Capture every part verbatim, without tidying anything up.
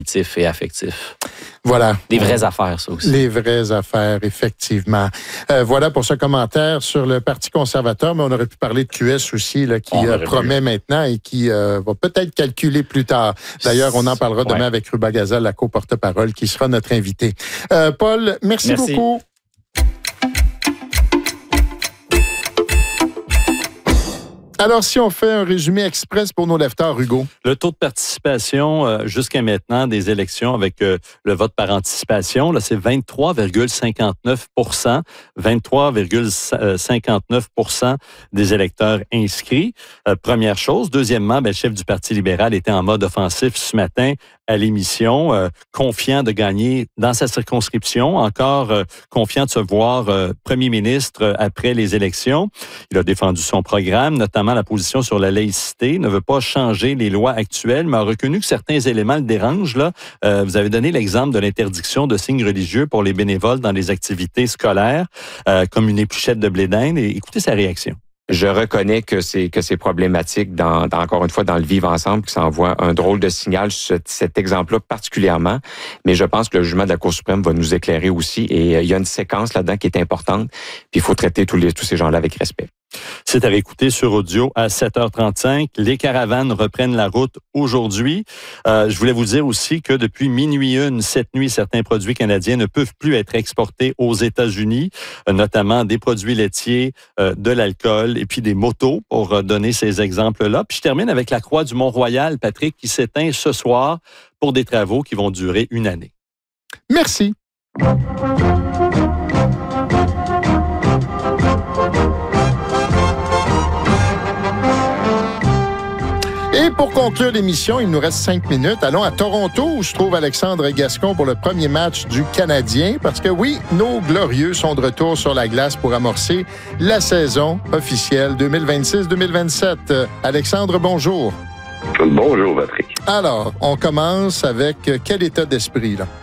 et affectif. Voilà. Des vraies affaires, ça aussi. Les vraies affaires, effectivement. Euh, voilà pour ce commentaire sur le Parti conservateur, mais on aurait pu parler de Q S aussi, là, qui euh, promet pu. maintenant et qui euh, va peut-être calculer plus tard. D'ailleurs, on en parlera demain ouais. avec Ruba Gazal, la co-porte-parole, qui sera notre invité. Euh, Paul, merci, merci beaucoup. Alors, si on fait un résumé express pour nos lecteurs, Hugo. Le taux de participation euh, jusqu'à maintenant des élections avec euh, le vote par anticipation, là, c'est vingt-trois virgule cinquante-neuf pour cent. vingt-trois virgule cinquante-neuf pour cent des électeurs inscrits. Euh, première chose. Deuxièmement, ben, le chef du Parti libéral était en mode offensif ce matin à l'émission, euh, confiant de gagner dans sa circonscription, encore euh, confiant de se voir euh, premier ministre euh, après les élections. Il a défendu son programme, notamment la position sur la laïcité, ne veut pas changer les lois actuelles, mais a reconnu que certains éléments le dérangent. Là. Euh, vous avez donné l'exemple de l'interdiction de signes religieux pour les bénévoles dans les activités scolaires, euh, comme une épluchette de blé d'Inde. Et écoutez sa réaction. Je reconnais que c'est que c'est problématique, dans, dans, encore une fois, dans le vivre ensemble, que ça envoie un drôle de signal, ce, cet exemple-là particulièrement. Mais je pense que le jugement de la Cour suprême va nous éclairer aussi. Et euh, il y a une séquence là-dedans qui est importante. Puis il faut traiter tous, les, tous ces gens-là avec respect. C'est à réécouter sur audio à sept heures trente-cinq. Les caravanes reprennent la route aujourd'hui. Euh, je voulais vous dire aussi que depuis minuit une, cette nuit, certains produits canadiens ne peuvent plus être exportés aux États-Unis, euh, notamment des produits laitiers, euh, de l'alcool et puis des motos, pour euh, donner ces exemples-là. Puis je termine avec la Croix du Mont-Royal, Patrick, qui s'éteint ce soir pour des travaux qui vont durer une année. Merci. Et pour conclure l'émission, il nous reste cinq minutes. Allons à Toronto, où je trouve Alexandre Gascon pour le premier match du Canadien. Parce que oui, nos glorieux sont de retour sur la glace pour amorcer la saison officielle deux mille vingt-six deux mille vingt-sept. Alexandre, bonjour. Bonjour, Patrick. Alors, on commence avec quel état d'esprit, là?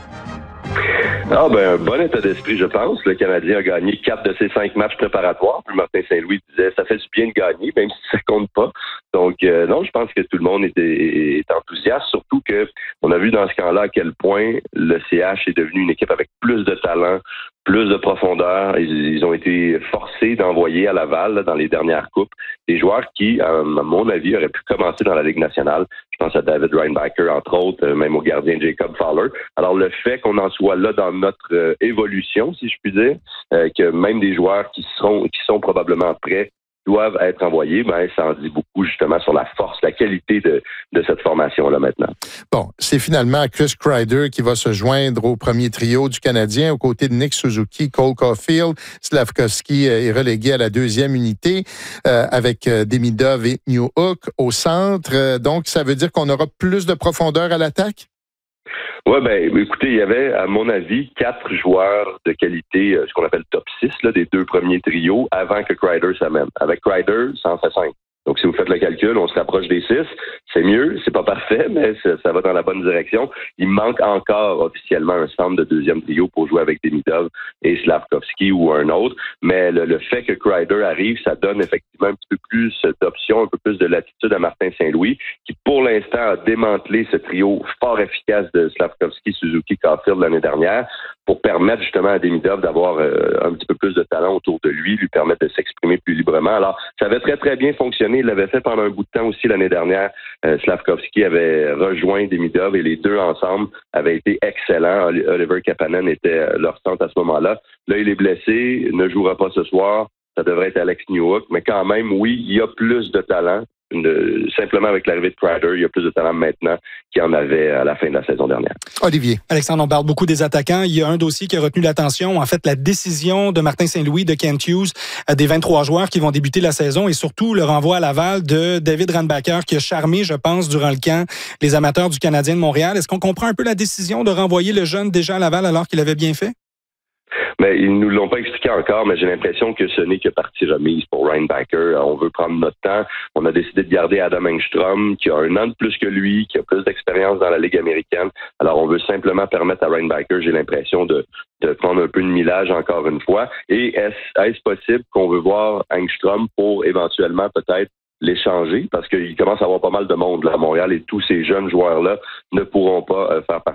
Ah ben un bon état d'esprit, je pense. Le Canadien a gagné quatre de ses cinq matchs préparatoires. Puis Martin Saint-Louis disait ça fait du bien de gagner, même si ça compte pas. Donc euh, non, je pense que tout le monde est, est, est enthousiaste, surtout que on a vu dans ce camp-là à quel point le C H est devenu une équipe avec plus de talent, plus de profondeur. Ils, ils ont été forcés d'envoyer à Laval là, dans les dernières coupes des joueurs qui, à, à mon avis, auraient pu commencer dans la Ligue nationale. Je pense à David Reinbacher, entre autres, même au gardien Jacob Fowler. Alors, le fait qu'on en soit là dans notre euh, évolution, si je puis dire, euh, que même des joueurs qui seront, qui sont probablement prêts doivent être envoyés, ben, ça en dit beaucoup justement sur la force, la qualité de, de cette formation-là maintenant. Bon, c'est finalement Chris Kreider qui va se joindre au premier trio du Canadien aux côtés de Nick Suzuki, Cole Caulfield. Slavkovski est relégué à la deuxième unité euh, avec euh, Demidov et Newhook au centre. Euh, donc, ça veut dire qu'on aura plus de profondeur à l'attaque? Oui, ben, écoutez, il y avait, à mon avis, quatre joueurs de qualité, ce qu'on appelle top six, là, des deux premiers trios, avant que Kreider s'amène. Avec Kreider, ça en fait cinq. Donc, si vous faites le calcul, on se rapproche des six. C'est mieux, c'est pas parfait, mais ça, ça va dans la bonne direction. Il manque encore officiellement un centre de deuxième trio pour jouer avec Demidov et Slavkovski ou un autre. Mais le, le fait que Kreider arrive, ça donne effectivement un petit peu plus d'options, un peu plus de latitude à Martin Saint-Louis, qui pour l'instant a démantelé ce trio fort efficace de Slavkovski, Suzuki, Caulfield l'année dernière, pour permettre justement à Demidov d'avoir euh, un petit peu plus de talent autour de lui, lui permettre de s'exprimer plus librement. Alors, ça avait très, très bien fonctionné. Il l'avait fait pendant un bout de temps aussi l'année dernière. Euh, Slavkovski avait rejoint Demidov et les deux ensemble avaient été excellents. Oliver Kapanen était leur centre à ce moment-là. Là, il est blessé, ne jouera pas ce soir. Ça devrait être Alex Newhook, mais quand même, oui, il y a plus de talent. De, simplement avec l'arrivée de Kreider, il y a plus de talent maintenant qu'il y en avait à la fin de la saison dernière. Olivier. Alexandre, on parle beaucoup des attaquants. Il y a un dossier qui a retenu l'attention. En fait, la décision de Martin Saint-Louis, de Kent Hughes, des vingt-trois joueurs qui vont débuter la saison et surtout le renvoi à Laval de David Reinbacher qui a charmé, je pense, durant le camp, les amateurs du Canadien de Montréal. Est-ce qu'on comprend un peu la décision de renvoyer le jeune déjà à Laval alors qu'il avait bien fait? Mais ils nous l'ont pas expliqué encore, mais j'ai l'impression que ce n'est que partie remise pour Reinbacher. On veut prendre notre temps. On a décidé de garder Adam Engstrom, qui a un an de plus que lui, qui a plus d'expérience dans la Ligue américaine. Alors, on veut simplement permettre à Reinbacher, j'ai l'impression, de, de prendre un peu de millage encore une fois. Et est-ce, est-ce possible qu'on veut voir Engstrom pour éventuellement peut-être l'échanger, parce qu'il commence à avoir pas mal de monde là, à Montréal et tous ces jeunes joueurs-là ne pourront pas euh, faire partie